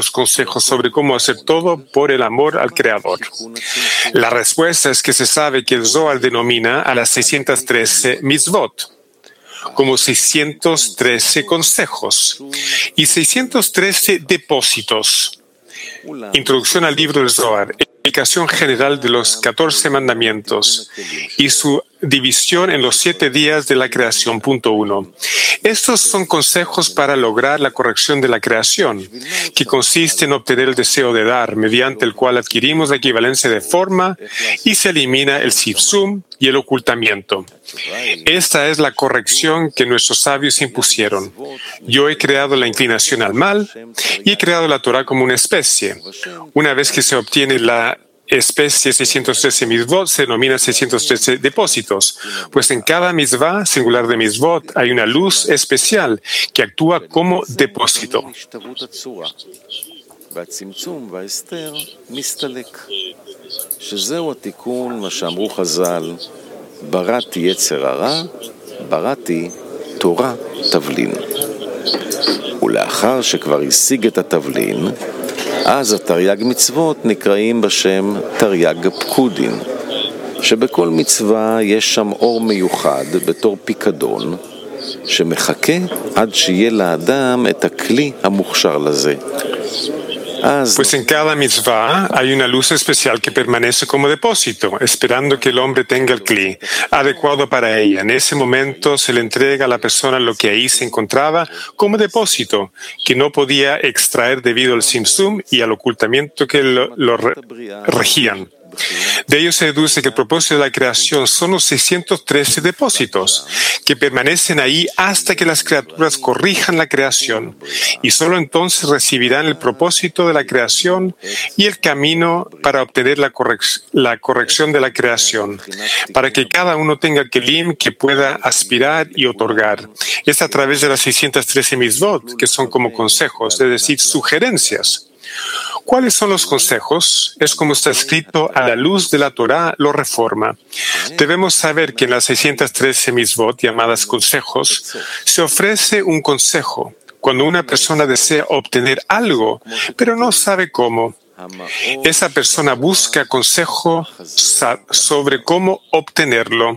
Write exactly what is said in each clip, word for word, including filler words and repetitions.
pocos consejos sobre cómo hacer todo por el amor al Creador? La respuesta es que se sabe que el Zohar denomina a las seiscientas trece mitzvot como seiscientos trece consejos y seiscientos trece depósitos. Introducción al libro del Zohar, explicación general de los catorce mandamientos y su división en los siete días de la creación. Punto uno. Estos son consejos para lograr la corrección de la creación, que consiste en obtener el deseo de dar, mediante el cual adquirimos la equivalencia de forma y se elimina el tzimtzum y el ocultamiento. Esta es la corrección que nuestros sabios impusieron. Yo he creado la inclinación al mal y he creado la Torah como una especie. Una vez que se obtiene la especie seiscientos trece mitzvot, se denomina seiscientos trece depósitos, pues en cada mitzvah singular de mitzvot hay una luz especial que actúa como depósito. בראתי יצר הרע, בראתי תורה תבלין. ולאחר שכבר השיג את התבלין, אז התרי"ג מצוות נקראים בשם תרי"ג פקודין, שבכל מצווה יש שם אור מיוחד בתור פיקדון, שמחכה עד שיהיה לאדם את הכלי המוכשר לזה. Pues en cada mitzvah hay una luz especial que permanece como depósito, esperando que el hombre tenga el cli adecuado para ella. En ese momento se le entrega a la persona lo que ahí se encontraba como depósito, que no podía extraer debido al tzimtzum y al ocultamiento que lo, lo re, regían. De ello se deduce que el propósito de la creación son los seiscientos trece depósitos, que permanecen ahí hasta que las criaturas corrijan la creación, y solo entonces recibirán el propósito de la creación y el camino para obtener la, correc- la corrección de la creación, para que cada uno tenga el kelim que pueda aspirar y otorgar. Es a través de las seiscientas trece mitzvot, que son como consejos, es decir, sugerencias. ¿Cuáles son los consejos? Es como está escrito, a la luz de la Torá lo reforma. Debemos saber que en las seiscientas trece mitzvot, llamadas consejos, se ofrece un consejo cuando una persona desea obtener algo, pero no sabe cómo. Esa persona busca consejo sobre cómo obtenerlo.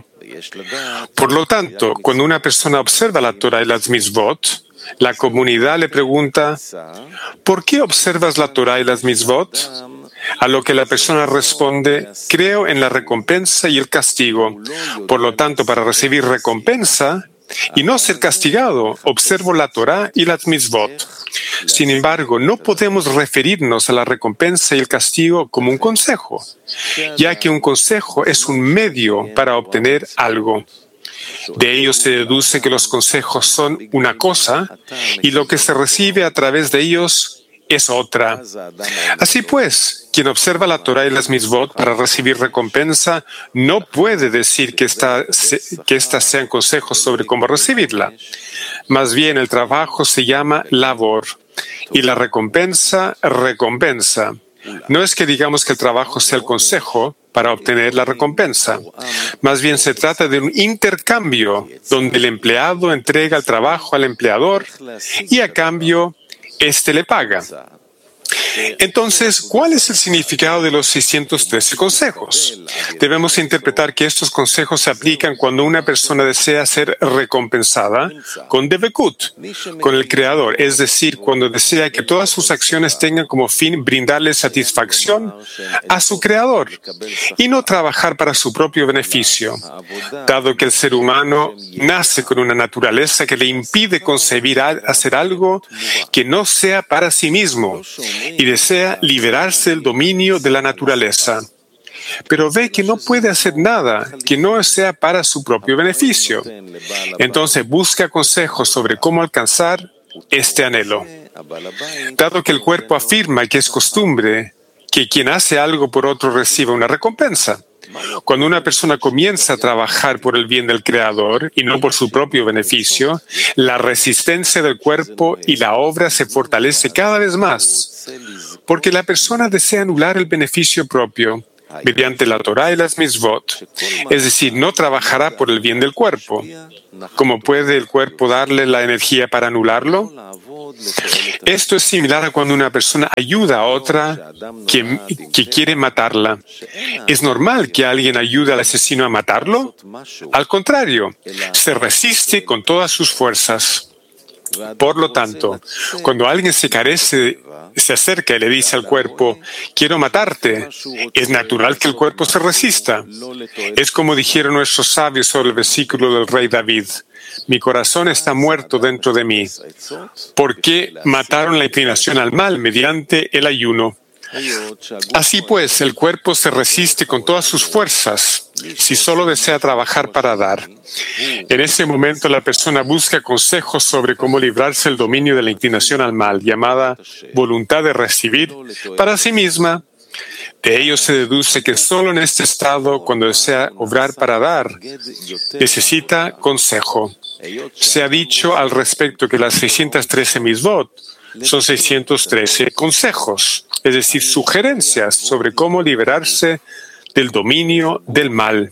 Por lo tanto, cuando una persona observa la Torá y las mitzvot, la comunidad le pregunta, ¿por qué observas la Torá y las mitzvot? A lo que la persona responde, creo en la recompensa y el castigo. Por lo tanto, para recibir recompensa y no ser castigado, observo la Torá y las mitzvot. Sin embargo, no podemos referirnos a la recompensa y el castigo como un consejo, ya que un consejo es un medio para obtener algo. De ello se deduce que los consejos son una cosa y lo que se recibe a través de ellos es otra. Así pues, quien observa la Torá y las mitzvot para recibir recompensa no puede decir que, esta, que estas sean consejos sobre cómo recibirla. Más bien, el trabajo se llama labor y la recompensa, recompensa. No es que digamos que el trabajo sea el consejo para obtener la recompensa. Más bien se trata de un intercambio donde el empleado entrega el trabajo al empleador y a cambio éste le paga. Entonces, ¿cuál es el significado de los seiscientos trece consejos? Debemos interpretar que estos consejos se aplican cuando una persona desea ser recompensada con devekut, con el Creador, es decir, cuando desea que todas sus acciones tengan como fin brindarle satisfacción a su Creador y no trabajar para su propio beneficio, dado que el ser humano nace con una naturaleza que le impide concebir hacer algo que no sea para sí mismo y desea liberarse del dominio de la naturaleza. Pero ve que no puede hacer nada que no sea para su propio beneficio. Entonces busca consejos sobre cómo alcanzar este anhelo. Dado que el cuerpo afirma que es costumbre que quien hace algo por otro reciba una recompensa. Cuando una persona comienza a trabajar por el bien del Creador y no por su propio beneficio, la resistencia del cuerpo y la obra se fortalece cada vez más, porque la persona desea anular el beneficio propio, mediante la Torah y las mitzvot. Es decir, no trabajará por el bien del cuerpo. ¿Cómo puede el cuerpo darle la energía para anularlo? Esto es similar a cuando una persona ayuda a otra que, que quiere matarla. ¿Es normal que alguien ayude al asesino a matarlo? Al contrario, se resiste con todas sus fuerzas. Por lo tanto, cuando alguien se carece, se acerca y le dice al cuerpo, quiero matarte, es natural que el cuerpo se resista. Es como dijeron nuestros sabios sobre el versículo del rey David, mi corazón está muerto dentro de mí. ¿Por qué mataron la inclinación al mal mediante el ayuno? Así pues, el cuerpo se resiste con todas sus fuerzas si solo desea trabajar para dar. En ese momento, la persona busca consejos sobre cómo librarse del dominio de la inclinación al mal, llamada voluntad de recibir, para sí misma. De ello se deduce que solo en este estado, cuando desea obrar para dar, necesita consejo. Se ha dicho al respecto que las seiscientas trece mitzvot son seiscientos trece consejos, es decir, sugerencias sobre cómo liberarse del dominio del mal.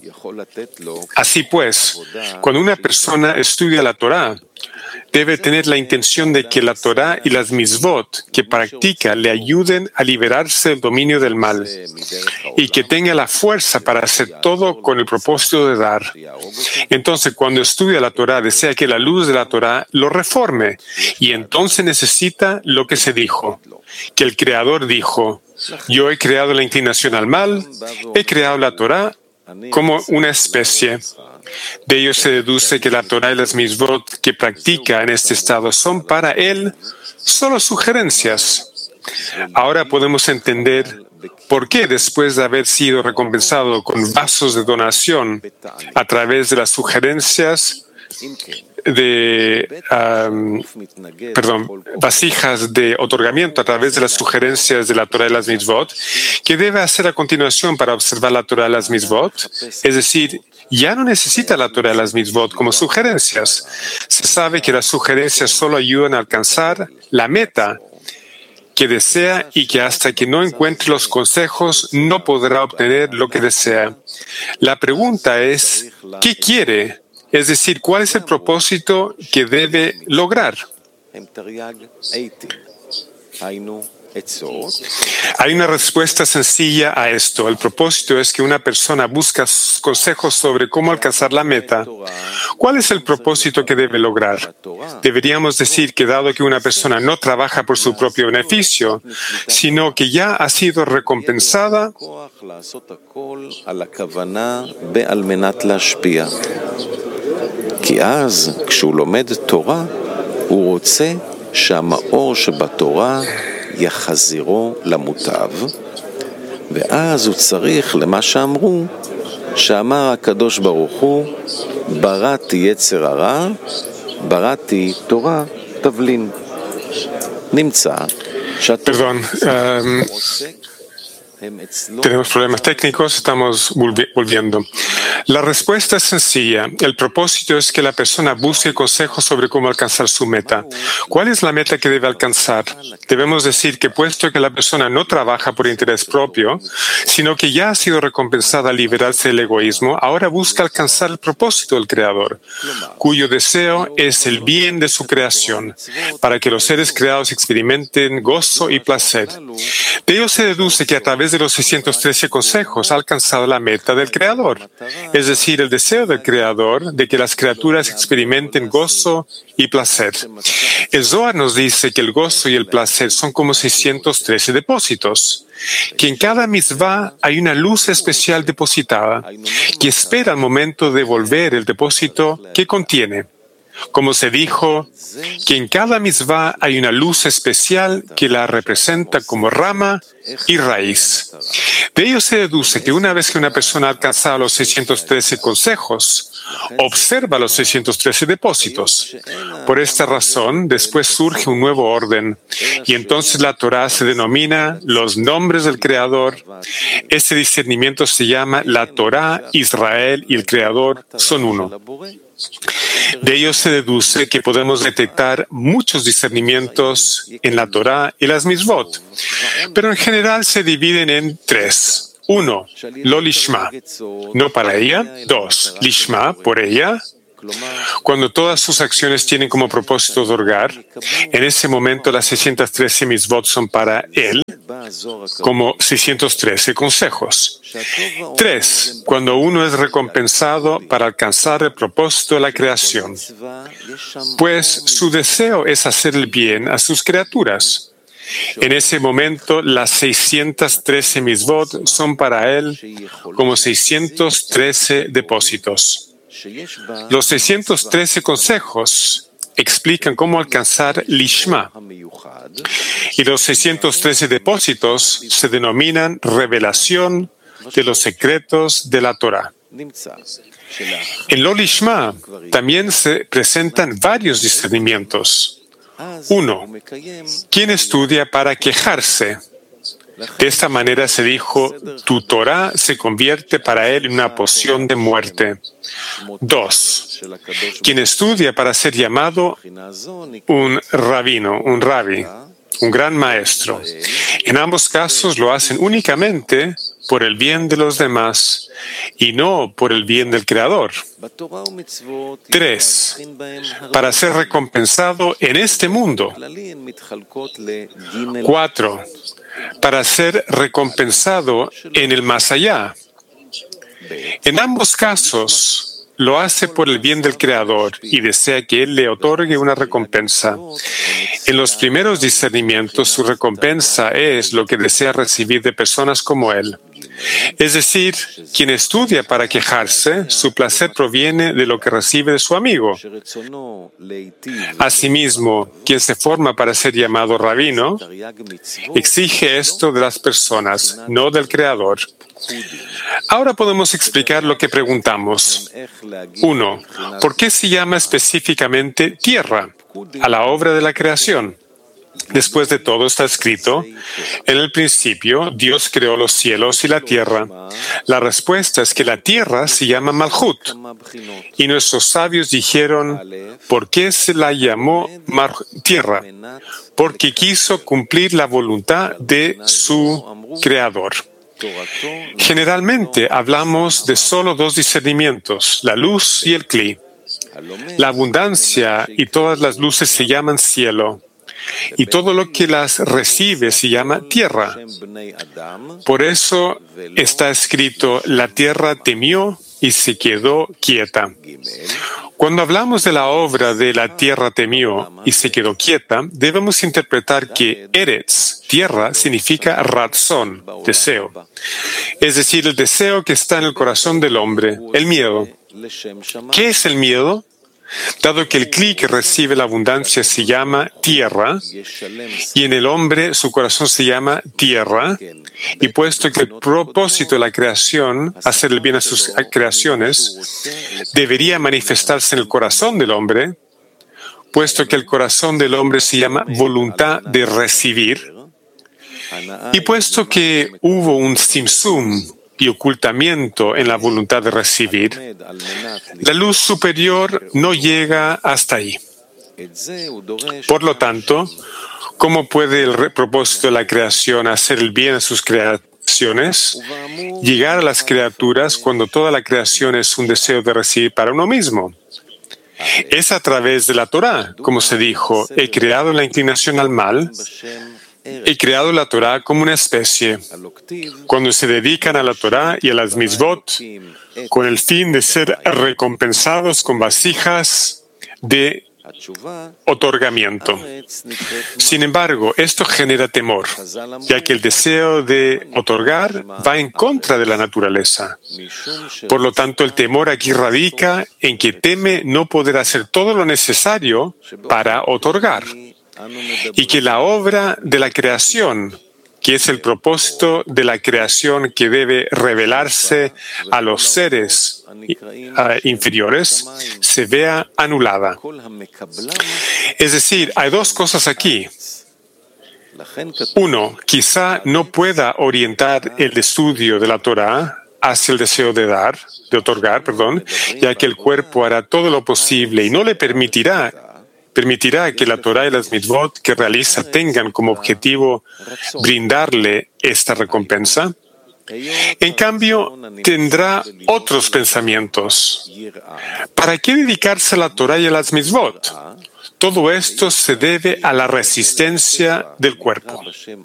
Así pues, cuando una persona estudia la Torah, debe tener la intención de que la Torah y las mitzvot que practica le ayuden a liberarse del dominio del mal y que tenga la fuerza para hacer todo con el propósito de dar. Entonces, cuando estudia la Torah, desea que la luz de la Torah lo reforme y entonces necesita lo que se dijo, que el Creador dijo, yo he creado la inclinación al mal, he creado la Torah como una especie. De ello se deduce que la Torah y las mitzvot que practica en este estado son para él solo sugerencias. Ahora podemos entender por qué, después de haber sido recompensado con vasos de donación a través de las sugerencias de, um, perdón, vasijas de otorgamiento a través de las sugerencias de la Torah y las mitzvot, ¿qué debe hacer a continuación para observar la Torah y las mitzvot? Es decir, ya no necesita la Torah y las mitzvot como sugerencias. Se sabe que las sugerencias solo ayudan a alcanzar la meta que desea y que hasta que no encuentre los consejos no podrá obtener lo que desea. La pregunta es, ¿qué quiere? Es decir, ¿cuál es el propósito que debe lograr? Hay una respuesta sencilla a esto. El propósito es que una persona busca consejos sobre cómo alcanzar la meta. ¿Cuál es el propósito que debe lograr? Deberíamos decir que dado que una persona no trabaja por su propio beneficio, sino que ya ha sido recompensada, כי אז, כשהוא לומד תורה, הוא רוצה שהמאור שבתורה יחזירו למוטב, ואז הוא צריך למה שאמרו, שאמר הקדוש ברוך הוא, בראתי יצר הרע, בראתי תורה תבלין. נמצא שהתורה עוסק Tenemos problemas técnicos, estamos volviendo. La respuesta es sencilla. El propósito es que la persona busque consejos sobre cómo alcanzar su meta. ¿Cuál es la meta que debe alcanzar? Debemos decir que puesto que la persona no trabaja por interés propio, sino que ya ha sido recompensada al liberarse del egoísmo, ahora busca alcanzar el propósito del Creador, cuyo deseo es el bien de su creación, para que los seres creados experimenten gozo y placer. De ello se deduce que a través de los seiscientos trece consejos ha alcanzado la meta del Creador, es decir, el deseo del Creador de que las criaturas experimenten gozo y placer. El Zohar nos dice que el gozo y el placer son como seiscientos trece depósitos, que en cada mitzvah hay una luz especial depositada que espera al momento de devolver el depósito que contiene. Como se dijo, que en cada mitzvah hay una luz especial que la representa como rama y raíz. De ello se deduce que una vez que una persona ha alcanzado los seiscientos trece consejos, observa los seiscientos trece depósitos. Por esta razón, después surge un nuevo orden, y entonces la Torah se denomina los nombres del Creador. Ese discernimiento se llama la Torah, Israel y el Creador son uno. De ello se deduce que podemos detectar muchos discernimientos en la Torah y las mitzvot, pero en general se dividen en tres. Uno, lo lishma, no para ella. Dos, lishma, por ella. Cuando todas sus acciones tienen como propósito otorgar, en ese momento las seiscientas trece mitzvot son para él, como seiscientos trece consejos. Tres, cuando uno es recompensado para alcanzar el propósito de la creación, pues su deseo es hacer el bien a sus criaturas. En ese momento, las seiscientas trece mitzvot son para él como seiscientos trece depósitos. Los seiscientos trece consejos explican cómo alcanzar lishma, y los seiscientos trece depósitos se denominan revelación de los secretos de la Torah. En lo lishma también se presentan varios discernimientos. Uno, ¿quién estudia para quejarse? De esta manera se dijo, tu Torah se convierte para él en una poción de muerte. Dos, quien estudia para ser llamado un rabino, un rabbi, un gran maestro. En ambos casos lo hacen únicamente por el bien de los demás y no por el bien del Creador. Tres, para ser recompensado en este mundo. Cuatro, para ser recompensado en el más allá. En ambos casos, lo hace por el bien del Creador y desea que Él le otorgue una recompensa. En los primeros discernimientos, su recompensa es lo que desea recibir de personas como Él. Es decir, quien estudia para quejarse, su placer proviene de lo que recibe de su amigo. Asimismo, quien se forma para ser llamado rabino, exige esto de las personas, no del Creador. Ahora podemos explicar lo que preguntamos. Uno, ¿por qué se llama específicamente tierra a la obra de la creación? Después de todo está escrito, en el principio Dios creó los cielos y la tierra. La respuesta es que la tierra se llama Malhut. Y nuestros sabios dijeron, ¿por qué se la llamó tierra? Porque quiso cumplir la voluntad de su Creador. Generalmente hablamos de solo dos discernimientos, la luz y el cli. La abundancia y todas las luces se llaman cielo, y todo lo que las recibe se llama tierra. Por eso está escrito, la tierra temió y se quedó quieta. Cuando hablamos de la obra de la tierra temió y se quedó quieta, debemos interpretar que Eretz, tierra, significa ratzón, deseo. Es decir, el deseo que está en el corazón del hombre, el miedo. ¿Qué es el miedo? Dado que el cli que recibe la abundancia se llama tierra, y en el hombre su corazón se llama tierra, y puesto que el propósito de la creación, hacer el bien a sus creaciones, debería manifestarse en el corazón del hombre, puesto que el corazón del hombre se llama voluntad de recibir, y puesto que hubo un simsum y ocultamiento en la voluntad de recibir, la luz superior no llega hasta ahí. Por lo tanto, ¿cómo puede el propósito de la creación hacer el bien a sus creaciones? Llegar a las criaturas cuando toda la creación es un deseo de recibir para uno mismo. Es a través de la Torah, como se dijo, he creado la inclinación al mal, he creado la Torah como una especie. Cuando se dedican a la Torah y a las mitzvot, con el fin de ser recompensados con vasijas de otorgamiento. Sin embargo, esto genera temor, ya que el deseo de otorgar va en contra de la naturaleza. Por lo tanto, el temor aquí radica en que teme no poder hacer todo lo necesario para otorgar, y que la obra de la creación, que es el propósito de la creación que debe revelarse a los seres uh, inferiores, se vea anulada. Es decir, hay dos cosas aquí. Uno, quizá no pueda orientar el estudio de la Torah hacia el deseo de dar, de otorgar, perdón, ya que el cuerpo hará todo lo posible y no le permitirá permitirá que la Torah y las mitzvot que realiza tengan como objetivo brindarle esta recompensa. En cambio, tendrá otros pensamientos. ¿Para qué dedicarse a la Torah y a las mitzvot? Todo esto se debe a la resistencia del cuerpo.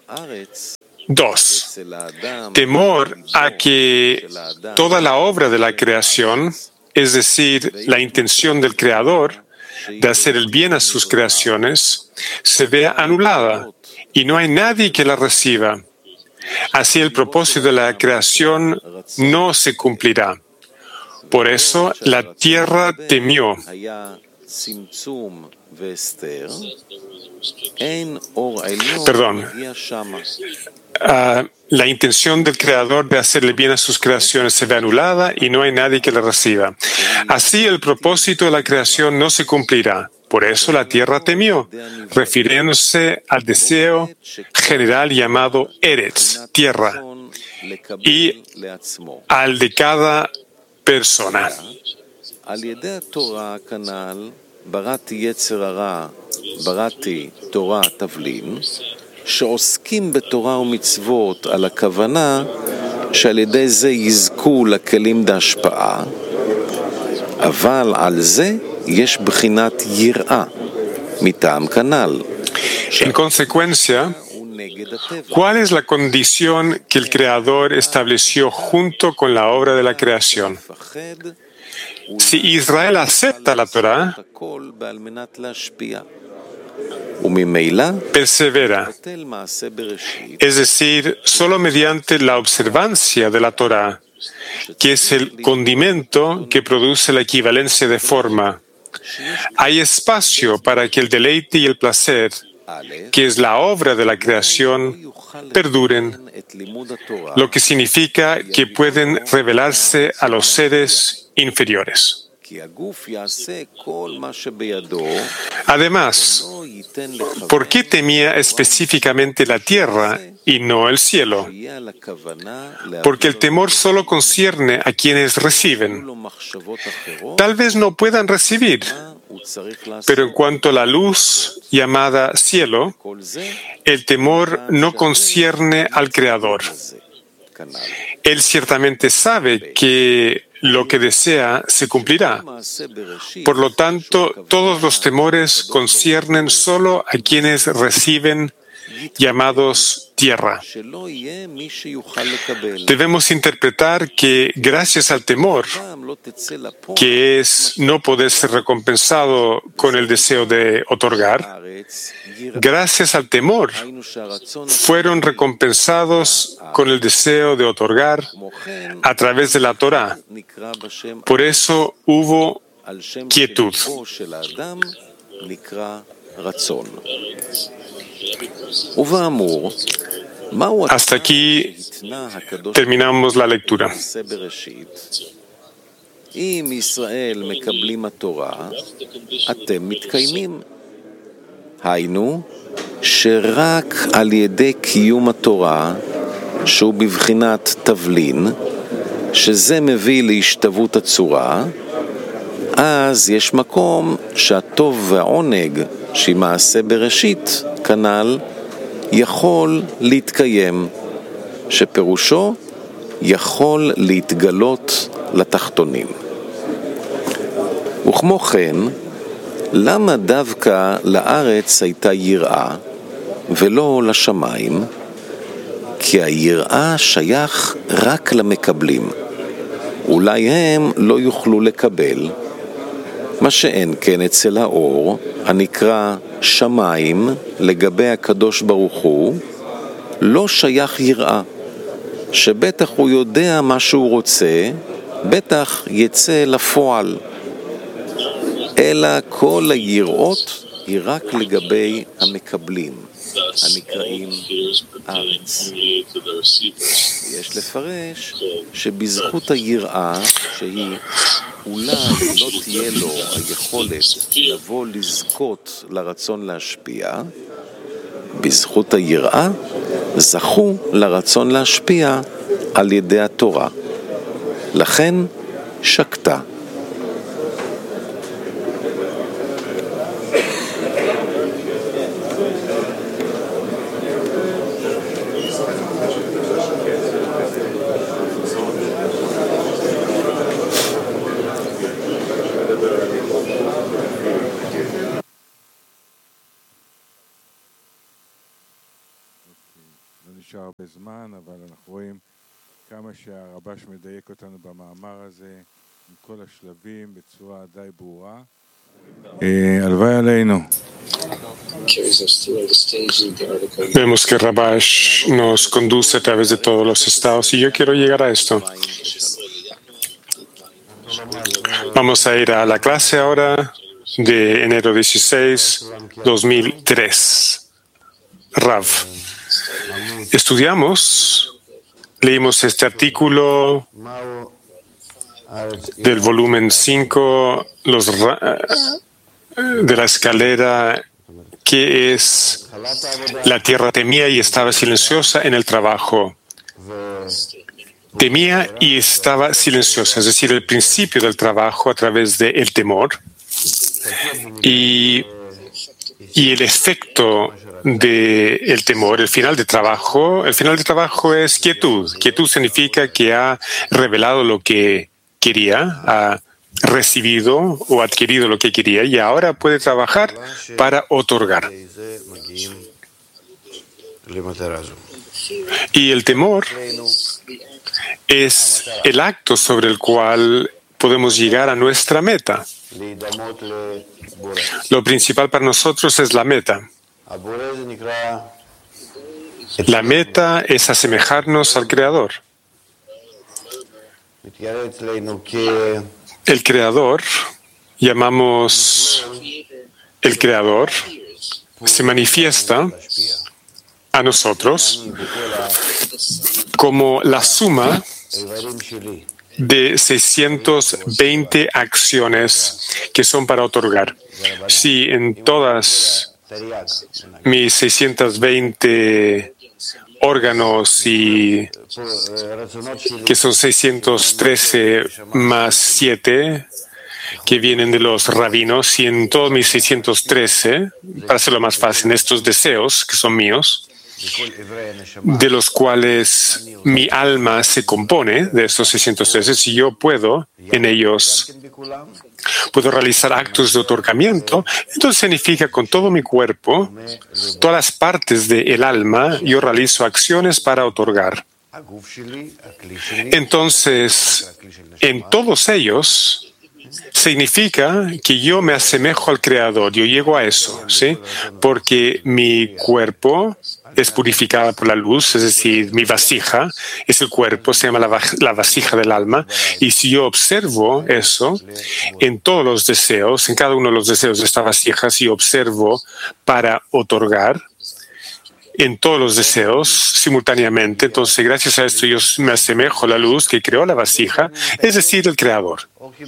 Dos. Temor a que toda la obra de la creación, es decir, la intención del Creador de hacer el bien a sus creaciones, se vea anulada y no hay nadie que la reciba. Así el propósito de la creación no se cumplirá. Por eso la tierra temió. Perdón. Uh, la intención del Creador de hacerle bien a sus creaciones se ve anulada y no hay nadie que la reciba. Así el propósito de la creación no se cumplirá. Por eso la tierra temió, refiriéndose al deseo general llamado Eretz, tierra, y al de cada persona. שעוסקים בתורה ומצוות על הכוונה שעל ידי זה יזכו לכלים בהשפעה, אבל על זה יש בחינת יראה מטעם כנ"ל. En consecuencia, ¿cuál es la condición que el Creador estableció junto con la obra de la creación? Si Israel acepta la Torah, persevera, es decir, solo mediante la observancia de la Torah, que es el condimento que produce la equivalencia de forma. Hay espacio para que el deleite y el placer, que es la obra de la creación, perduren, lo que significa que pueden revelarse a los seres inferiores. Además, ¿por qué temía específicamente la tierra y no el cielo? Porque el temor solo concierne a quienes reciben. Tal vez no puedan recibir, pero en cuanto a la luz llamada cielo, el temor no concierne al Creador. Él ciertamente sabe que lo que desea se cumplirá. Por lo tanto, todos los temores conciernen solo a quienes reciben, llamados tierra. Debemos interpretar que gracias al temor, que es no poder ser recompensado con el deseo de otorgar, gracias al temor fueron recompensados con el deseo de otorgar a través de la Torah. Por eso hubo quietud. Hasta aquí terminamos la lectura. אם ישראל מקבלים התורה, אתם מתקיימים. היינו, שרק על ידי קיום התורה, שהוא בבחינת תבלין, שזה מביא להשתוות הצורה, אז יש מקום שהטוב והעונג, שהיא מעשה בראשית, כנ"ל, יכול להתקיים, שפירושו יכול להתגלות לתחתונים. וכמו כן, למה דווקא לארץ הייתה יראה ולא לשמיים? כי היראה שייך רק למקבלים. אולי הם לא יוכלו לקבל, מה שאין כן אצל האור, הנקרא שמיים לגבי הקדוש ברוך הוא, לא שייך יראה, שבטח הוא יודע מה שהוא רוצה, בטח יצא לפועל. אלא כל היראות היא רק לגבי המקבלים, הנקראים ארץ. יש לפרש שבזכות היראה, שהיא אולי לא תהיה לו היכולת לבוא לזכות לרצון להשפיע, בזכות היראה זכו לרצון להשפיע על ידי התורה. לכן שקטה. Vemos que Rabash nos conduce a través de todos los estados y yo quiero llegar a esto. Vamos a ir a la clase ahora de enero dieciséis, dos mil tres. Rav. Estudiamos, leímos este artículo del volumen cinco, los de la escalera, que es la tierra temía y estaba silenciosa en el trabajo. Temía y estaba silenciosa, es decir, el principio del trabajo a través del temor y, y el efecto del temor, el final del trabajo. El final del trabajo es quietud. Quietud significa que ha revelado lo que quería, ha recibido o adquirido lo que quería y ahora puede trabajar para otorgar. Y el temor es el acto sobre el cual podemos llegar a nuestra meta. Lo principal para nosotros es la meta. La meta es asemejarnos al Creador. El Creador, llamamos el Creador, se manifiesta a nosotros como la suma de seiscientas veinte acciones que son para otorgar. Si en todas mis seiscientas veinte órganos, y que son seiscientos trece más siete que vienen de los rabinos, y en todos mis seiscientos trece, para hacerlo más fácil, estos deseos que son míos, de los cuales mi alma se compone, de estos seiscientos trece, si yo puedo en ellos, puedo realizar actos de otorgamiento, entonces significa con todo mi cuerpo, todas las partes del alma, yo realizo acciones para otorgar. Entonces, en todos ellos, significa que yo me asemejo al Creador, yo llego a eso, ¿sí? Porque mi cuerpo es purificada por la luz, es decir, mi vasija es el cuerpo, se llama la, la vasija del alma, y si yo observo eso en todos los deseos, en cada uno de los deseos de esta vasija, si observo para otorgar, en todos los deseos simultáneamente, entonces gracias a esto yo me asemejo a la luz que creó la vasija, es decir, el Creador.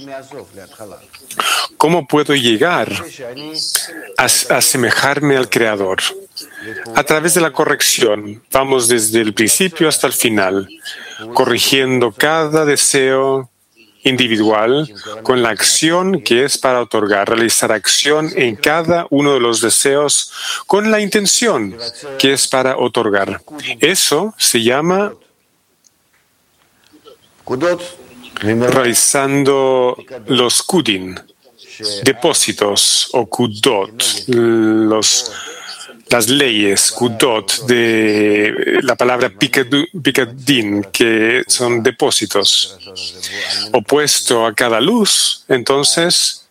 ¿Cómo puedo llegar a, a asemejarme al Creador? A través de la corrección. Vamos desde el principio hasta el final, corrigiendo cada deseo individual con la acción que es para otorgar, realizar acción en cada uno de los deseos con la intención que es para otorgar. Eso se llama realizando los kudin, depósitos, o kudot, los las leyes, kudot, de la palabra pikadin, que son depósitos. Opuesto a cada luz, entonces,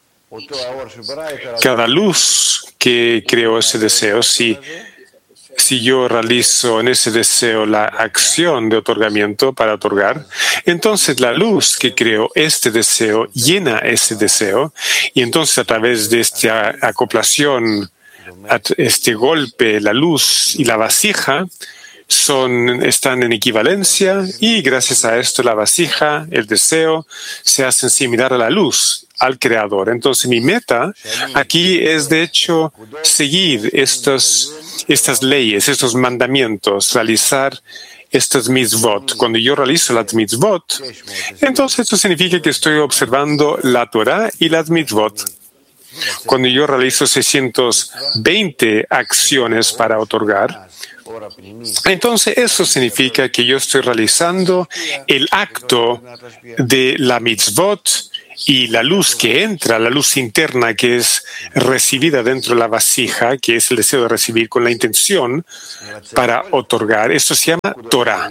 cada luz que creó ese deseo, si, si yo realizo en ese deseo la acción de otorgamiento para otorgar, entonces la luz que creó este deseo llena ese deseo, y entonces a través de esta acoplación, este golpe, la luz y la vasija son, están en equivalencia, y gracias a esto la vasija, el deseo, se hacen similar a la luz, al Creador. Entonces mi meta aquí es de hecho seguir estos, estas leyes, estos mandamientos, realizar estas mitzvot. Cuando yo realizo las mitzvot, entonces esto significa que estoy observando la Torah y las mitzvot. Cuando yo realizo seiscientas veinte acciones para otorgar, entonces eso significa que yo estoy realizando el acto de la mitzvot y la luz que entra, la luz interna que es recibida dentro de la vasija, que es el deseo de recibir con la intención para otorgar, esto se llama Torah.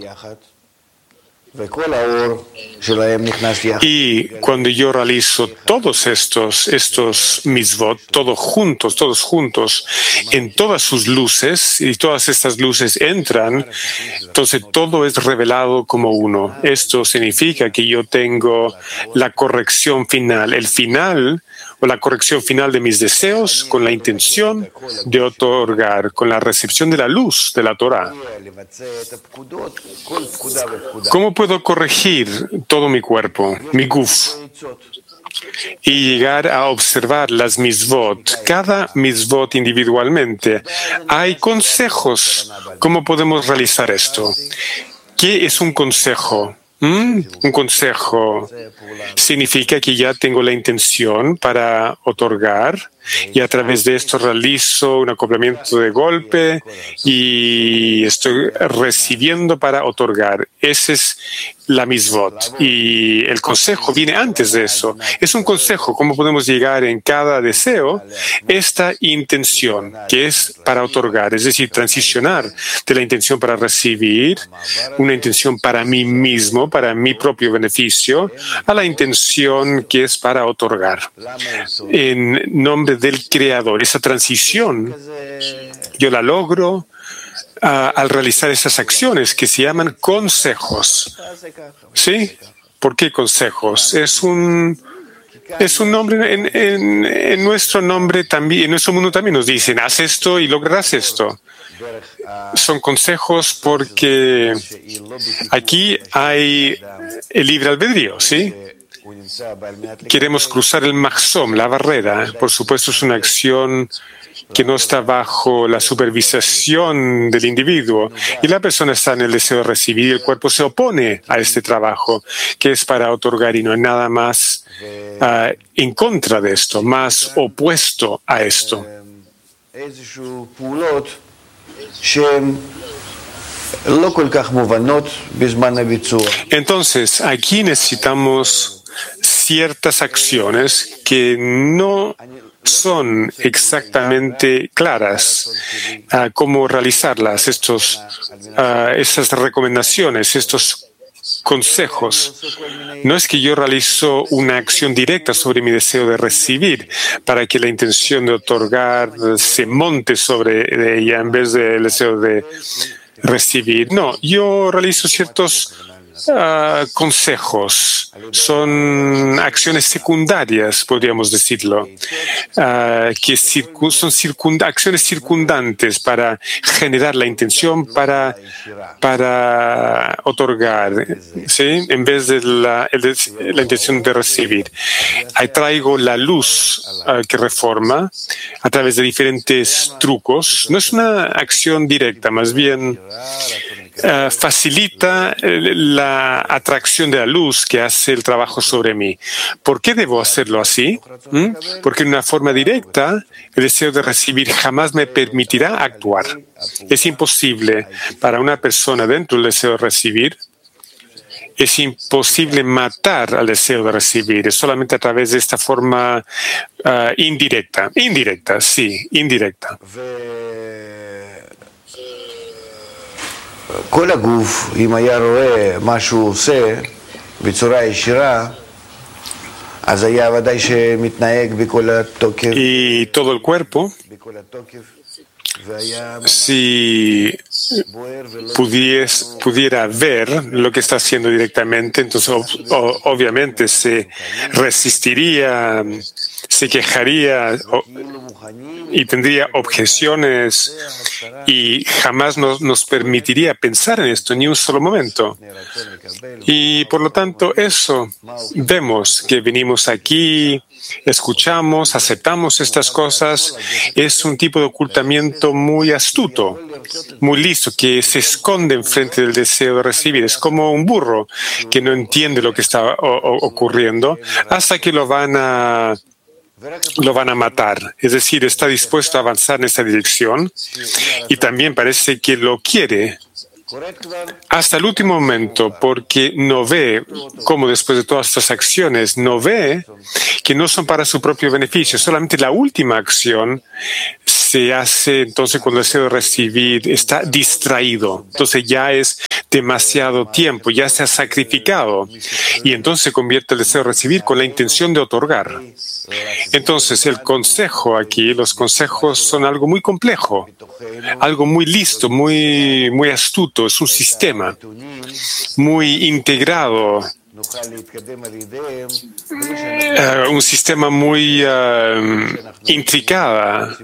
Y cuando yo realizo todos estos, estos mitzvot, todos juntos, todos juntos, en todas sus luces, y todas estas luces entran, entonces todo es revelado como uno. Esto significa que yo tengo la corrección final, el final, o la corrección final de mis deseos con la intención de otorgar, con la recepción de la luz de la Torah. ¿Cómo puedo corregir todo mi cuerpo, mi guf, y llegar a observar las mitzvot, cada mitzvot individualmente? Hay consejos. ¿Cómo podemos realizar esto? ¿Qué es un consejo? ¿Mm? Un consejo significa que ya tengo la intención para otorgar y a través de esto realizo un acoplamiento de golpe y estoy recibiendo para otorgar. Ese es la mitzvot. Y el consejo viene antes de eso. Es un consejo, cómo podemos llegar en cada deseo esta intención, que es para otorgar, es decir, transicionar de la intención para recibir, una intención para mí mismo, para mi propio beneficio, a la intención que es para otorgar. En nombre del Creador, esa transición, yo la logro uh, al realizar esas acciones que se llaman consejos. ¿Sí? ¿Por qué consejos? Es un, es un nombre, en, en, en nuestro nombre también, en nuestro mundo también nos dicen, haz esto y lograrás esto. Son consejos porque aquí hay el libre albedrío, ¿sí? Queremos cruzar el mahzom, la barrera. Por supuesto, es una acción que no está bajo la supervisación del individuo y la persona está en el deseo de recibir y el cuerpo se opone a este trabajo que es para otorgar y no hay nada más uh, en contra de esto, más opuesto a esto. Entonces, aquí necesitamos ciertas acciones que no son exactamente claras uh, cómo realizarlas, estos, uh, esas recomendaciones, estos consejos. No es que yo realizo una acción directa sobre mi deseo de recibir para que la intención de otorgar se monte sobre ella en vez del deseo de recibir. No, yo realizo ciertos Uh, consejos, son acciones secundarias, podríamos decirlo, uh, que circu son circund acciones circundantes para generar la intención para, para otorgar, ¿sí? En vez de la, el, la intención de recibir. Ahí traigo la luz uh, que reforma a través de diferentes trucos. No es una acción directa, más bien Uh, facilita la atracción de la luz que hace el trabajo sobre mí. ¿Por qué debo hacerlo así? ¿Mm? Porque en una forma directa, el deseo de recibir jamás me permitirá actuar. Es imposible para una persona dentro del deseo de recibir, es imposible matar al deseo de recibir. Es solamente a través de esta forma uh, indirecta. Indirecta, sí, indirecta. Y todo el cuerpo, si pudies, pudiera ver lo que está haciendo directamente, entonces o, obviamente se resistiría, se quejaría o, y tendría objeciones y jamás nos, nos permitiría pensar en esto ni un solo momento. Y por lo tanto eso, vemos que venimos aquí, escuchamos, aceptamos estas cosas, es un tipo de ocultamiento muy astuto, muy listo, que se esconde enfrente del deseo de recibir. Es como un burro que no entiende lo que está o, o, ocurriendo hasta que lo van a lo van a matar. Es decir, está dispuesto a avanzar en esta dirección y también parece que lo quiere, hasta el último momento, porque no ve cómo después de todas estas acciones, no ve que no son para su propio beneficio. Solamente la última acción se hace entonces cuando el deseo de recibir está distraído. Entonces ya es demasiado tiempo, ya se ha sacrificado. Y entonces se convierte el deseo de recibir con la intención de otorgar. Entonces el consejo aquí, los consejos son algo muy complejo, algo muy listo, muy, muy astuto. Es un sistema muy integrado. Uh, un sistema muy uh, intricado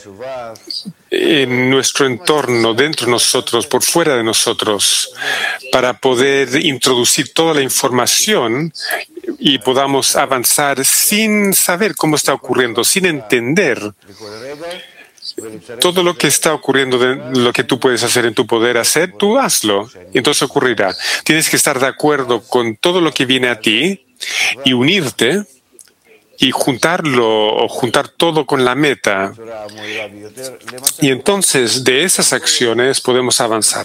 en nuestro entorno, dentro de nosotros, por fuera de nosotros, para poder introducir toda la información y podamos avanzar sin saber cómo está ocurriendo, sin entender todo lo que está ocurriendo, de lo que tú puedes hacer en tu poder hacer, tú hazlo. Entonces ocurrirá. Tienes que estar de acuerdo con todo lo que viene a ti y unirte y juntarlo o juntar todo con la meta. Y entonces de esas acciones podemos avanzar.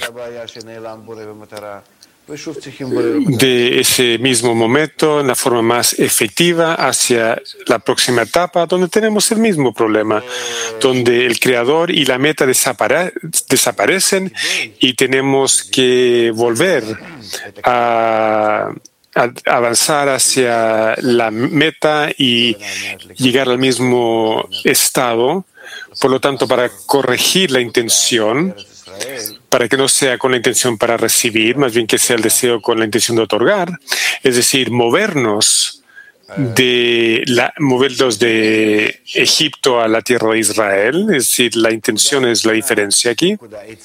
De ese mismo momento, en la forma más efectiva, hacia la próxima etapa, donde tenemos el mismo problema, donde el creador y la meta desapare- desaparecen y tenemos que volver a, a avanzar hacia la meta y llegar al mismo estado. Por lo tanto, para corregir la intención, para que no sea con la intención para recibir, más bien que sea el deseo con la intención de otorgar, es decir, movernos de, la, movernos de Egipto a la tierra de Israel, es decir, la intención es la diferencia aquí.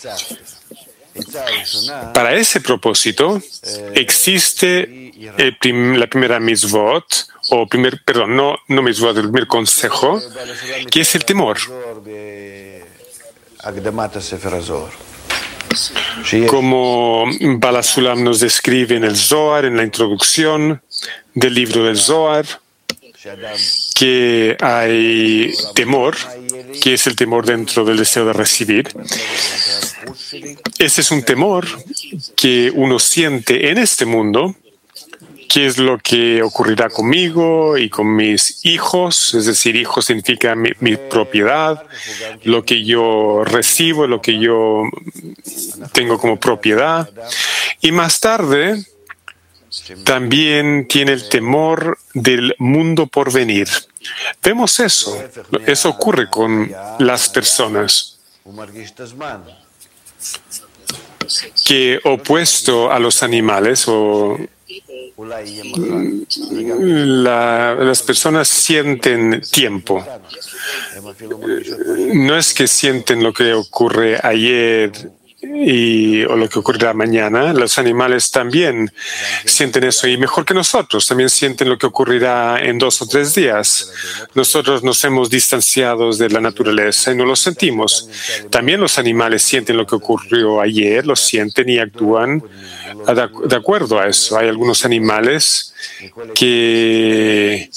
Para ese propósito existe el prim, la primera mitzvot, o primer, perdón, no, no mitzvot, el primer consejo, que es el temor. Como Baal HaSulam nos describe en el Zohar, en la introducción del libro del Zohar, que hay temor, que es el temor dentro del deseo de recibir. Ese es un temor que uno siente en este mundo, qué es lo que ocurrirá conmigo y con mis hijos, es decir, hijos significa mi, mi propiedad, lo que yo recibo, lo que yo tengo como propiedad. Y más tarde también tiene el temor del mundo por venir. Vemos eso, eso ocurre con las personas, que opuesto a los animales o La, las personas sienten tiempo. No es que sienten lo que ocurre ayer y, o lo que ocurrirá mañana. Los animales también sienten eso y mejor que nosotros. También sienten lo que ocurrirá en dos o tres días. Nosotros nos hemos distanciado de la naturaleza y no lo sentimos. También los animales sienten lo que ocurrió ayer, lo sienten y actúan de acuerdo a eso. Hay algunos animales que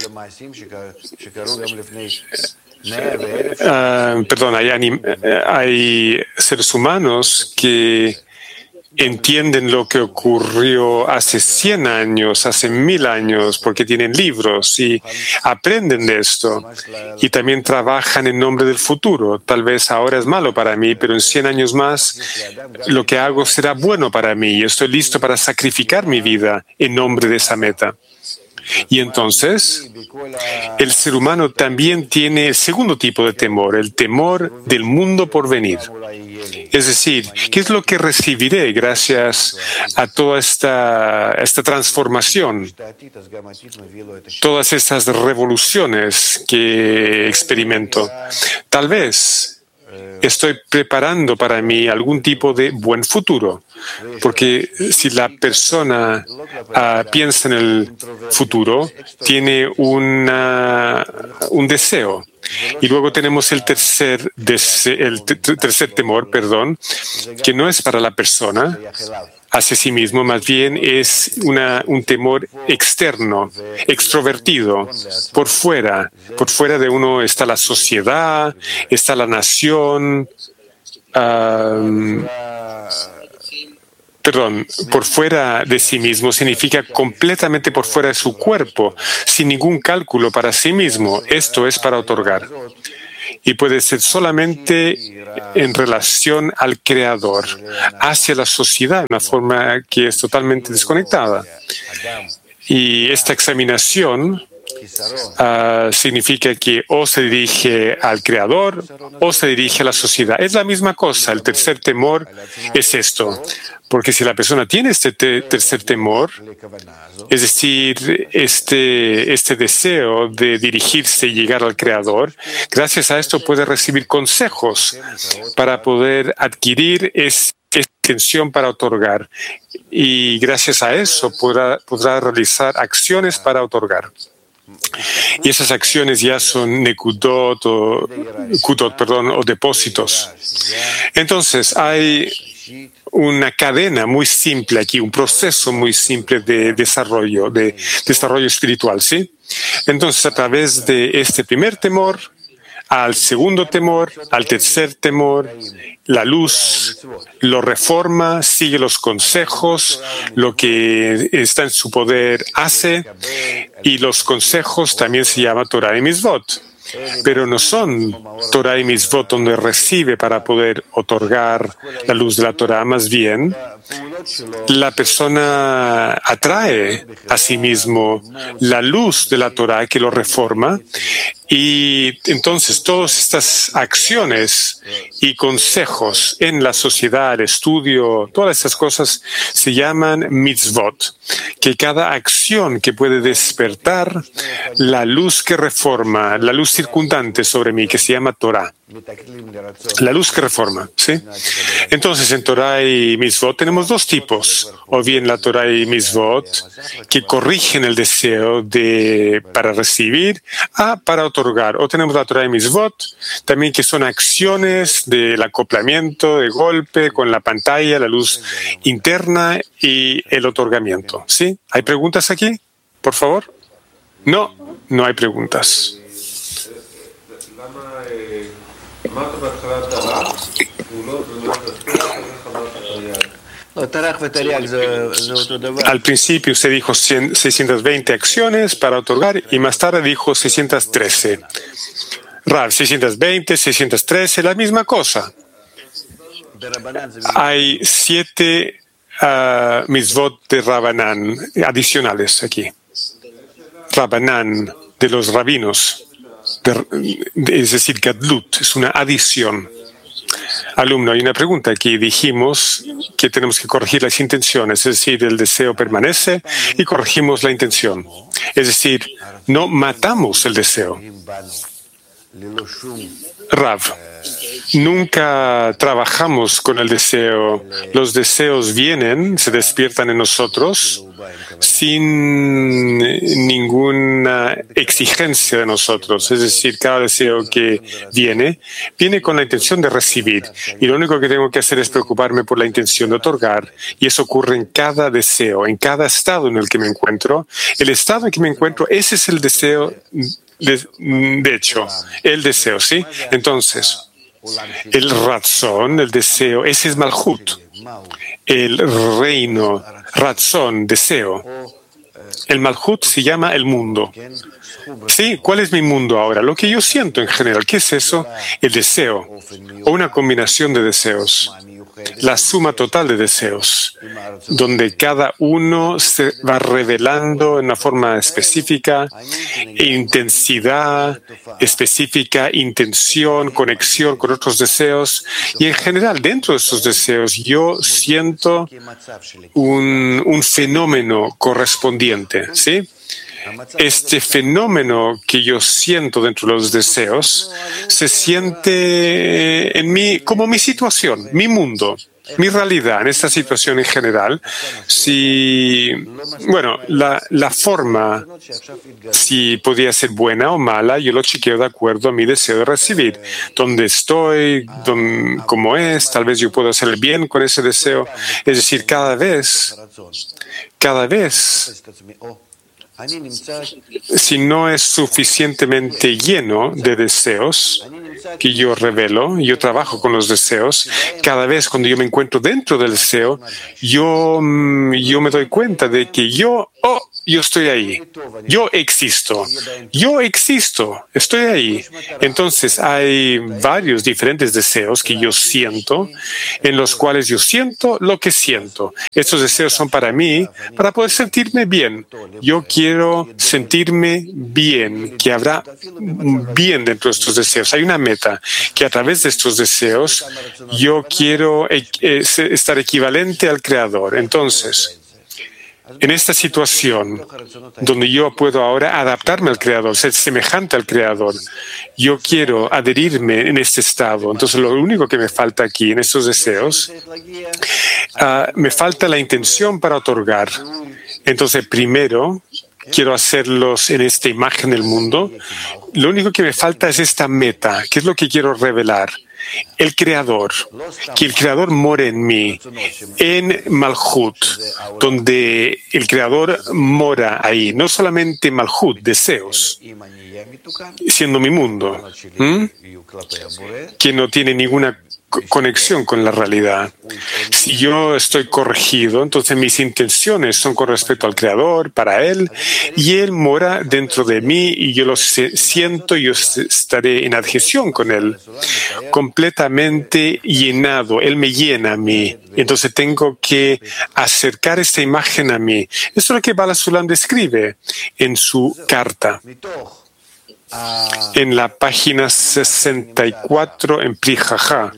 Uh, perdón, hay, anim, hay seres humanos que entienden lo que ocurrió hace cien años, hace mil años, porque tienen libros y aprenden de esto. Y también trabajan en nombre del futuro. Tal vez ahora es malo para mí, pero en cien años más lo que hago será bueno para mí. Yo estoy listo para sacrificar mi vida en nombre de esa meta. Y entonces, el ser humano también tiene el segundo tipo de temor, el temor del mundo por venir. Es decir, ¿qué es lo que recibiré gracias a toda esta, esta transformación? Todas estas revoluciones que experimento. Tal vez estoy preparando para mí algún tipo de buen futuro, porque si la persona uh, piensa en el futuro, tiene una, un deseo. Y luego tenemos el tercer, dese, el tercer temor, perdón, que no es para la persona hacia sí mismo, más bien es una, un temor externo, extrovertido, por fuera. Por fuera de uno está la sociedad, está la nación, um, perdón, por fuera de sí mismo significa completamente por fuera de su cuerpo, sin ningún cálculo para sí mismo. Esto es para otorgar. Y puede ser solamente en relación al Creador, hacia la sociedad, de una forma que es totalmente desconectada. Y esta examinación uh, significa que o se dirige al Creador o se dirige a la sociedad. Es la misma cosa. El tercer temor es esto. Porque si la persona tiene este te tercer temor, es decir, este, este deseo de dirigirse y llegar al Creador, gracias a esto puede recibir consejos para poder adquirir esa intención para otorgar. Y gracias a eso podrá, podrá realizar acciones para otorgar. Y esas acciones ya son nekudot o, kudot, perdón, o depósitos. Entonces, hay una cadena muy simple aquí, un proceso muy simple de desarrollo, de desarrollo espiritual, ¿sí? Entonces, a través de este primer temor, al segundo temor, al tercer temor, la luz lo reforma, sigue los consejos, lo que está en su poder hace, y los consejos también se llama Torah y Mitzvot. Pero no son Torah y Mitzvot donde recibe para poder otorgar la luz de la Torah, más bien la persona atrae a sí mismo la luz de la Torah que lo reforma, y entonces todas estas acciones y consejos en la sociedad, el estudio, todas estas cosas se llaman mitzvot, que cada acción que puede despertar la luz que reforma, la luz circundante sobre mí, que se llama Torah. La luz que reforma, ¿sí? Entonces, en Torah y Mitzvot tenemos dos tipos, o bien la Torah y Mitzvot, que corrigen el deseo de, para recibir a para otorgar, o tenemos la Torah y Mitzvot, también que son acciones del acoplamiento, de golpe, con la pantalla, la luz interna y el otorgamiento, ¿sí? ¿Hay preguntas aquí, por favor? No, no hay preguntas. Al principio se dijo seiscientas veinte acciones para otorgar y más tarde dijo seiscientas trece. Rav, seiscientas veinte, seiscientas trece, la misma cosa. Hay siete uh, mitzvot de Rabanán adicionales aquí. Rabanán, de los rabinos. De, de, es decir, Gadlut, es una adición. Alumno, hay una pregunta aquí. Dijimos que tenemos que corregir las intenciones, es decir, el deseo permanece y corregimos la intención. Es decir, no matamos el deseo. Rav, nunca trabajamos con el deseo. Los deseos vienen, se despiertan en nosotros sin ninguna exigencia de nosotros. Es decir, cada deseo que viene, viene con la intención de recibir. Y lo único que tengo que hacer es preocuparme por la intención de otorgar. Y eso ocurre en cada deseo, en cada estado en el que me encuentro. El estado en que me encuentro, ese es el deseo. De, de hecho, el deseo, ¿sí? Entonces, el razón, el deseo, ese es Malhut. El reino, razón, deseo. El Malhut se llama el mundo. ¿Sí? ¿Cuál es mi mundo ahora? Lo que yo siento en general. ¿Qué es eso? El deseo, o una combinación de deseos. La suma total de deseos, donde cada uno se va revelando en una forma específica, intensidad específica, intención, conexión con otros deseos, y en general dentro de esos deseos yo siento un, un fenómeno correspondiente, ¿sí? Este fenómeno que yo siento dentro de los deseos se siente en mí como mi situación, mi mundo, mi realidad en esta situación en general. Si, bueno, la, la forma, si podía ser buena o mala, yo lo chequeo de acuerdo a mi deseo de recibir. ¿Dónde estoy? Dónde, ¿Cómo es? Tal vez yo puedo hacer el bien con ese deseo. Es decir, cada vez, cada vez si no es suficientemente lleno de deseos que yo revelo, yo trabajo con los deseos, cada vez cuando yo me encuentro dentro del deseo, yo, yo me doy cuenta de que yo, oh, yo estoy ahí, yo existo, yo existo, estoy ahí. Entonces hay varios diferentes deseos que yo siento, en los cuales yo siento lo que siento. Estos deseos son para mí, para poder sentirme bien. Yo quiero sentirme bien, que habrá bien dentro de estos deseos. Hay una meta, que a través de estos deseos yo quiero estar equivalente al Creador. Entonces, en esta situación donde yo puedo ahora adaptarme al Creador, ser semejante al Creador, yo quiero adherirme en este estado. Entonces, lo único que me falta aquí, en estos deseos, uh, me falta la intención para otorgar. Entonces, primero, quiero hacerlos en esta imagen del mundo. Lo único que me falta es esta meta. ¿Qué es lo que quiero revelar? El Creador, que el Creador more en mí, en Malhut, donde el Creador mora ahí, no solamente Malhut, deseos, siendo mi mundo, ¿m? que no tiene ninguna conexión con la realidad. Si yo estoy corregido, entonces mis intenciones son con respecto al Creador, para Él, y Él mora dentro de mí y yo lo siento, yo estaré en adhesión con Él, completamente llenado. Él me llena a mí. Entonces tengo que acercar esta imagen a mí. Esto es lo que Bala Sulam describe en su carta. En la página sesenta y cuatro en Pri Haja.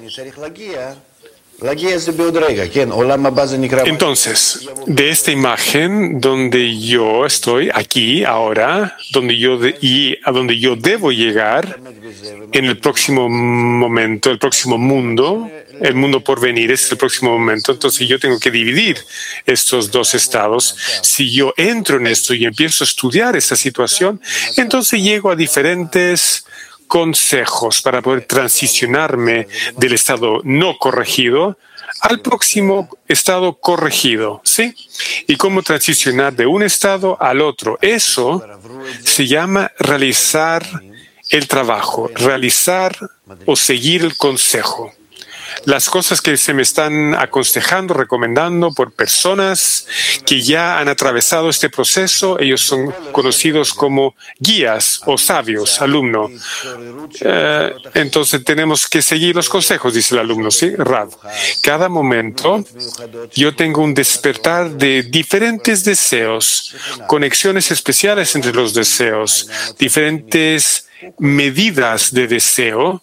Entonces, de esta imagen donde yo estoy aquí, ahora, donde yo de, y a donde yo debo llegar en el próximo momento, el próximo mundo, el mundo por venir es el próximo momento, entonces yo tengo que dividir estos dos estados. Si yo entro en esto y empiezo a estudiar esta situación, entonces llego a diferentes consejos para poder transicionarme del estado no corregido al próximo estado corregido, ¿sí? Y cómo transicionar de un estado al otro. Eso se llama realizar el trabajo, realizar o seguir el consejo. Las cosas que se me están aconsejando, recomendando por personas que ya han atravesado este proceso, ellos son conocidos como guías o sabios, alumno. Eh, entonces tenemos que seguir los consejos, dice el alumno, ¿sí? Rav. Cada momento yo tengo un despertar de diferentes deseos, conexiones especiales entre los deseos, diferentes medidas de deseo,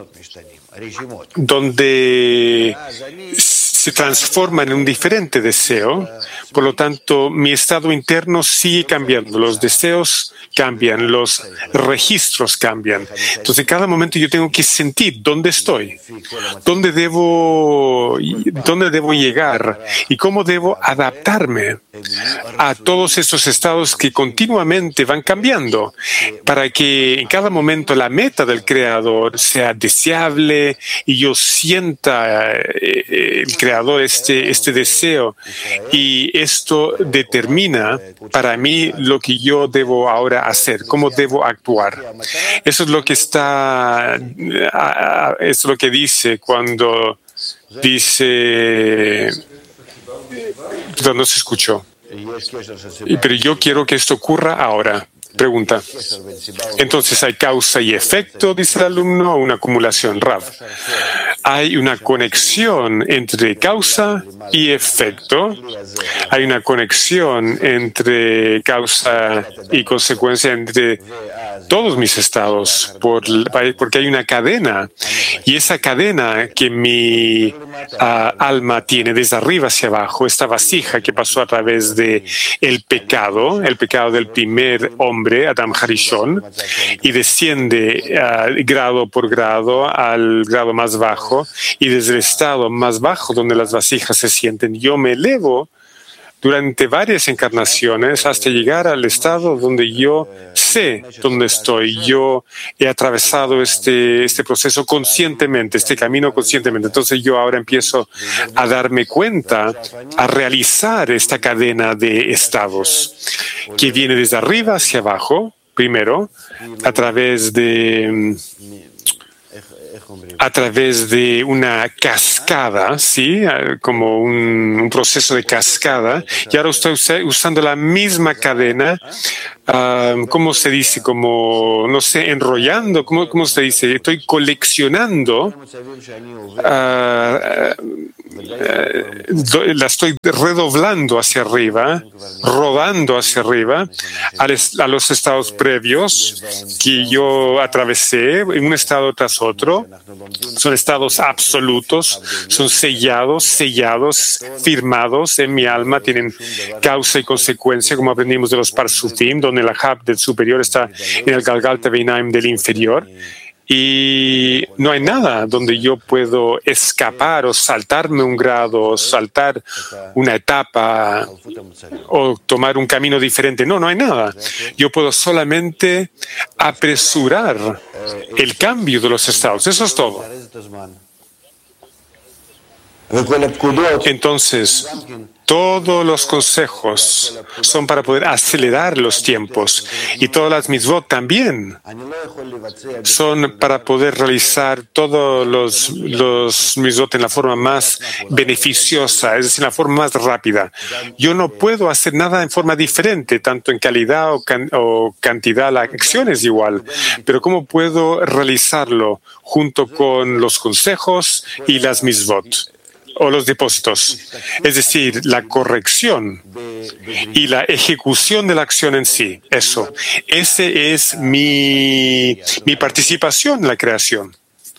donde se transforma en un diferente deseo. Por lo tanto, mi estado interno sigue cambiando, los deseos cambian, los registros cambian. Entonces, en cada momento yo tengo que sentir dónde estoy, dónde debo, dónde debo llegar y cómo debo adaptarme a todos estos estados que continuamente van cambiando, para que en cada momento la meta del Creador sea deseable y yo sienta eh, el Creador este, este deseo. Y esto determina para mí lo que yo debo ahora hacer, cómo debo actuar. Eso es lo que está, eso es lo que dice cuando dice, no se escuchó. Pero yo quiero que esto ocurra ahora. Pregunta. Entonces, ¿hay causa y efecto, dice el alumno, o una acumulación? Rav. Hay una conexión entre causa y efecto. Hay una conexión entre causa y consecuencia entre todos mis estados, por, porque hay una cadena. Y esa cadena que mi uh, alma tiene desde arriba hacia abajo, esta vasija que pasó a través de el pecado, el pecado del primer hombre, Adam Harishon, y desciende uh, grado por grado al grado más bajo, y desde el estado más bajo donde las vasijas se sienten, yo me elevo durante varias encarnaciones hasta llegar al estado donde yo sé dónde estoy. Yo he atravesado este, este proceso conscientemente, este camino conscientemente. Entonces yo ahora empiezo a darme cuenta, a realizar esta cadena de estados que viene desde arriba hacia abajo, primero, a través de... a través de una cascada, ¿sí? Como un, un proceso de cascada. Y ahora estoy usando la misma cadena, uh, ¿cómo se dice? Como, no sé, enrollando, ¿cómo, cómo se dice? Estoy coleccionando, uh, uh, la estoy redoblando hacia arriba, rodando hacia arriba, a los estados previos que yo atravesé, en un estado tras otro. Son estados absolutos, son sellados, sellados, firmados en mi alma, tienen causa y consecuencia, como aprendimos de los Parsufim, donde la Hab del superior está en el Galgalta Beinaim del inferior. Y no hay nada donde yo puedo escapar o saltarme un grado, o saltar una etapa o tomar un camino diferente. No, no hay nada. Yo puedo solamente apresurar el cambio de los estados. Eso es todo. Entonces, todos los consejos son para poder acelerar los tiempos y todas las mitzvot también son para poder realizar todos los, los mitzvot en la forma más beneficiosa, es decir, en la forma más rápida. Yo no puedo hacer nada en forma diferente, tanto en calidad o, can, o cantidad, la acción es igual, pero ¿cómo puedo realizarlo junto con los consejos y las mitzvot? O los depósitos, es decir, la corrección y la ejecución de la acción en sí. Eso, ese es mi, mi participación en la creación.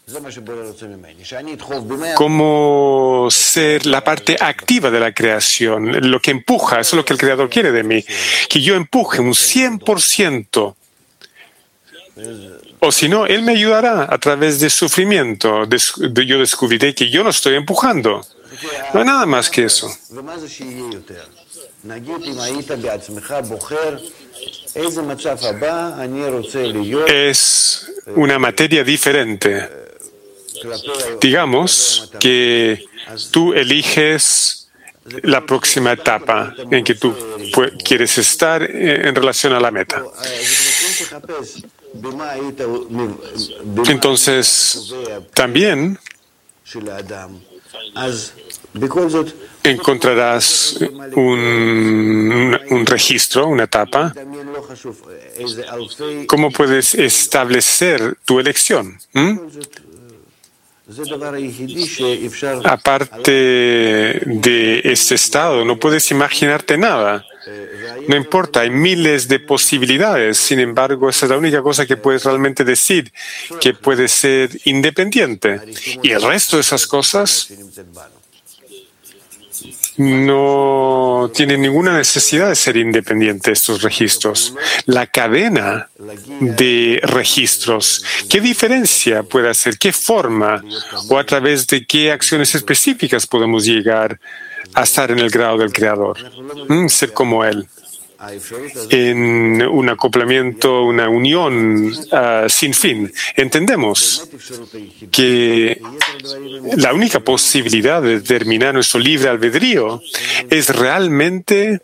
Como ser la parte activa de la creación, lo que empuja, eso es lo que el Creador quiere de mí, que yo empuje un cien por ciento. O si no, Él me ayudará a través de sufrimiento. Yo descubriré que yo no estoy empujando. No hay nada más que eso. Es una materia diferente. Digamos que tú eliges la próxima etapa en que tú quieres estar en relación a la meta. Entonces, también encontrarás un, un registro, una etapa. ¿Cómo puedes establecer tu elección? ¿Mm? Aparte de este estado, no puedes imaginarte nada. No importa, hay miles de posibilidades. Sin embargo, esa es la única cosa que puedes realmente decir, que puede ser independiente. Y el resto de esas cosas no tienen ninguna necesidad de ser independientes, estos registros. La cadena de registros, ¿qué diferencia puede hacer? ¿Qué forma o a través de qué acciones específicas podemos llegar a estar en el grado del Creador? ¿Mm? Ser como Él. En un acoplamiento, una unión uh, sin fin. Entendemos que la única posibilidad de determinar nuestro libre albedrío es realmente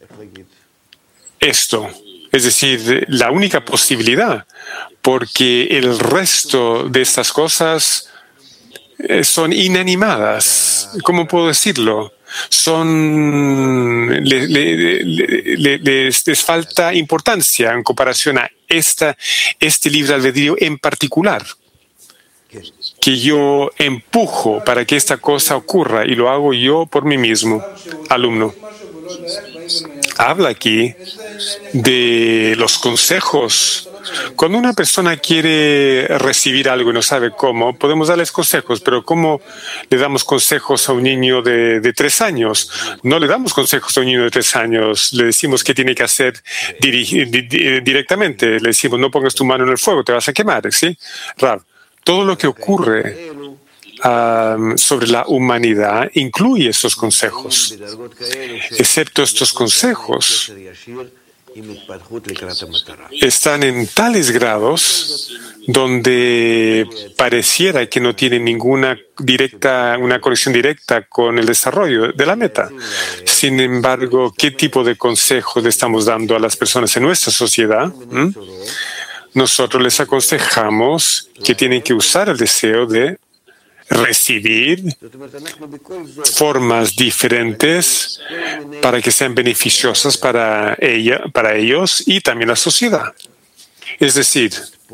esto. Es decir, la única posibilidad, porque el resto de estas cosas son inanimadas. ¿Cómo puedo decirlo? Son, le, le, le, les, les falta importancia en comparación a esta, este libre albedrío en particular, que yo empujo para que esta cosa ocurra y lo hago yo por mí mismo. Alumno, habla aquí de los consejos. Cuando una persona quiere recibir algo y no sabe cómo, podemos darles consejos, pero ¿cómo le damos consejos a un niño de, de tres años? No le damos consejos a un niño de tres años, le decimos qué tiene que hacer dirigi, di, di, directamente, le decimos no pongas tu mano en el fuego, te vas a quemar, ¿sí? Rav, todo lo que ocurre um, sobre la humanidad incluye estos consejos, excepto estos consejos están en tales grados donde pareciera que no tienen ninguna directa, una conexión directa con el desarrollo de la meta. Sin embargo, ¿qué tipo de consejos le estamos dando a las personas en nuestra sociedad? ¿Mm? Nosotros les aconsejamos que tienen que usar el deseo de recibir formas diferentes para que sean beneficiosas para ella, para ellos y también la sociedad. Es decir,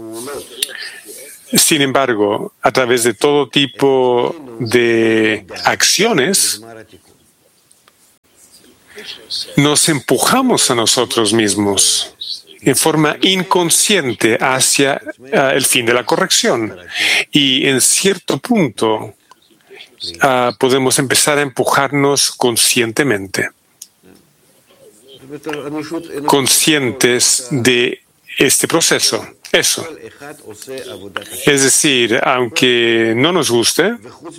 sin embargo, a través de todo tipo de acciones, nos empujamos a nosotros mismos en forma inconsciente hacia uh, el fin de la corrección. Y en cierto punto uh, podemos empezar a empujarnos conscientemente, conscientes de este proceso. Eso. Es decir, aunque no nos guste,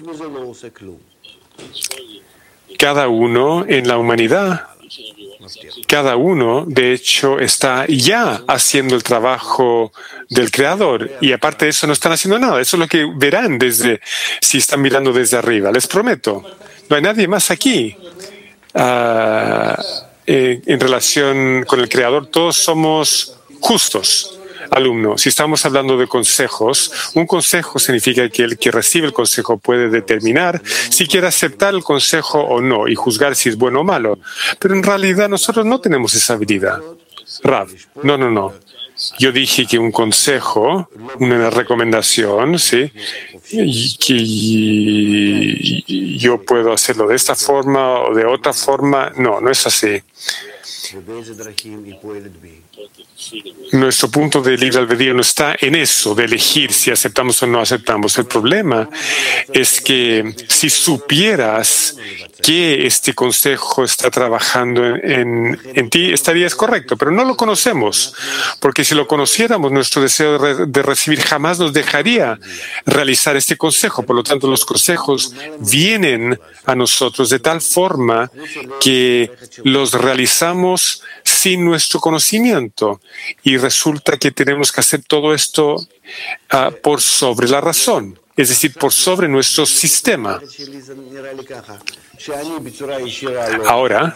cada uno en la humanidad, cada uno, de hecho, está ya haciendo el trabajo del Creador. Y aparte de eso, no están haciendo nada. Eso es lo que verán desde, si están mirando desde arriba. Les prometo, no hay nadie más aquí. Uh, eh, en relación con el Creador, todos somos justos. Alumno, si estamos hablando de consejos, un consejo significa que el que recibe el consejo puede determinar si quiere aceptar el consejo o no y juzgar si es bueno o malo. Pero en realidad nosotros no tenemos esa habilidad. Rav, no, no, no. Yo dije que un consejo, una recomendación, ¿sí? Y que yo puedo hacerlo de esta forma o de otra forma. No, no es así. Nuestro punto de libre albedrío no está en eso, de elegir si aceptamos o no aceptamos. El problema es que si supieras que este consejo está trabajando en, en, en ti, estarías correcto, pero no lo conocemos, porque si lo conociéramos, nuestro deseo de, re, de recibir jamás nos dejaría realizar este consejo. Por lo tanto, los consejos vienen a nosotros de tal forma que los realizamos sin nuestro conocimiento. Y resulta que tenemos que hacer todo esto uh, por sobre la razón, es decir, por sobre nuestro sistema. Ahora,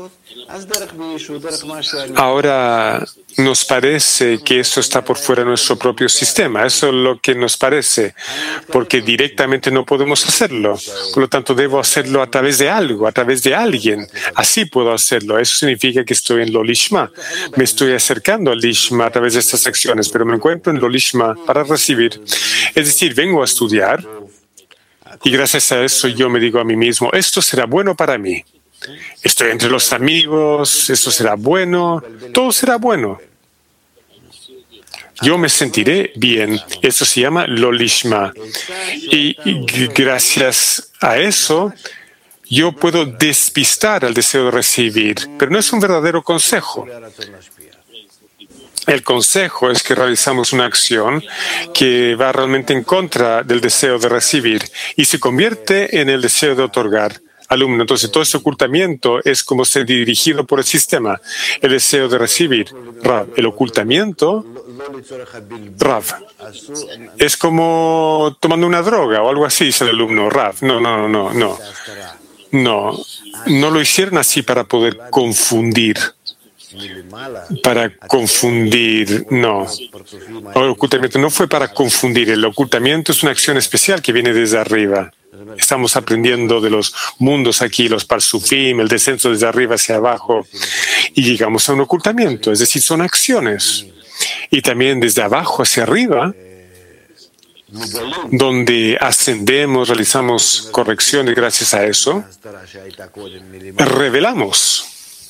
ahora nos parece que eso está por fuera de nuestro propio sistema. Eso es lo que nos parece, porque directamente no podemos hacerlo. Por lo tanto, debo hacerlo a través de algo, a través de alguien. Así puedo hacerlo. Eso significa que estoy en lo lishma. Me estoy acercando al lishma a través de estas acciones, pero me encuentro en lo lishma para recibir. Es decir, vengo a estudiar. Y gracias a eso yo me digo a mí mismo, esto será bueno para mí. Estoy entre los amigos, esto será bueno, todo será bueno. Yo me sentiré bien. Eso se llama lo lishma. Y, y gracias a eso yo puedo despistar al deseo de recibir, pero no es un verdadero consejo. El consejo es que realizamos una acción que va realmente en contra del deseo de recibir y se convierte en el deseo de otorgar. Alumno, entonces todo ese ocultamiento es como ser dirigido por el sistema. El deseo de recibir. Rav, el ocultamiento, Rav, es como tomando una droga o algo así, dice el alumno. Rav, no, no, no, no. No, no lo hicieron así para poder confundir. Para confundir, no. El ocultamiento no fue para confundir. El ocultamiento es una acción especial que viene desde arriba. Estamos aprendiendo de los mundos aquí, los parsufim, el descenso desde arriba hacia abajo, y llegamos a un ocultamiento, es decir, son acciones. Y también desde abajo hacia arriba, donde ascendemos, realizamos correcciones gracias a eso, revelamos.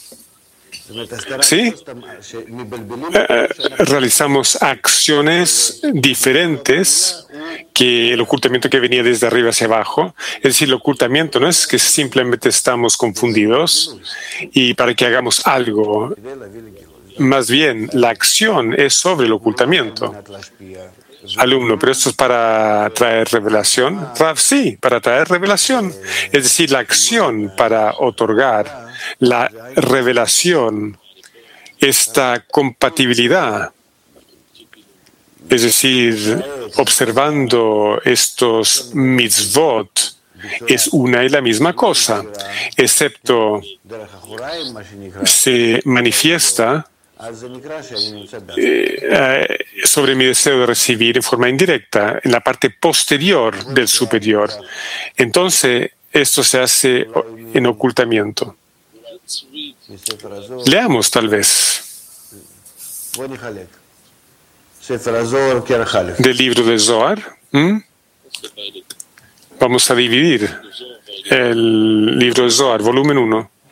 ¿Sí? Eh, realizamos acciones diferentes que el ocultamiento que venía desde arriba hacia abajo. Es decir, el ocultamiento no es que simplemente estamos confundidos y para que hagamos algo. Más bien, la acción es sobre el ocultamiento. Alumno, pero esto es para traer revelación. Rav, sí, para traer revelación. Es decir, la acción para otorgar la revelación esta compatibilidad, es decir, observando estos mitzvot, es una y la misma cosa, excepto se manifiesta eh, sobre mi deseo de recibir en forma indirecta, en la parte posterior del superior. Entonces, esto se hace en ocultamiento. Leamos, tal vez, del libro de Zohar. ¿Mm? Vamos a dividir el libro de Zohar, volumen uno.